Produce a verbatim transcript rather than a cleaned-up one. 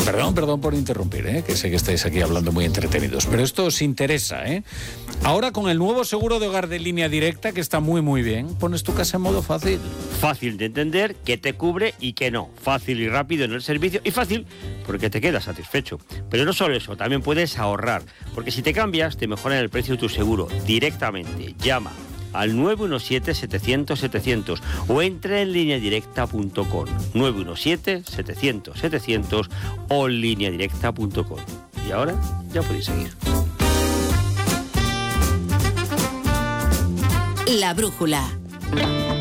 Perdón, perdón por interrumpir, ¿eh? Que sé que estáis aquí hablando muy entretenidos, pero esto os interesa, ¿eh? Ahora con el nuevo seguro de hogar de Línea Directa, que está muy muy bien, pones tu casa en modo fácil. Fácil de entender qué te cubre y qué no. Fácil y rápido en el servicio y fácil porque te quedas satisfecho. Pero no solo eso, también puedes ahorrar, porque si te cambias te mejoran el precio de tu seguro directamente. Llama al nueve uno siete, setecientos, setecientos o entra en línea directa punto com. nueve uno siete, setecientos, setecientos o línea directa punto com. Y ahora ya podéis seguir. La brújula.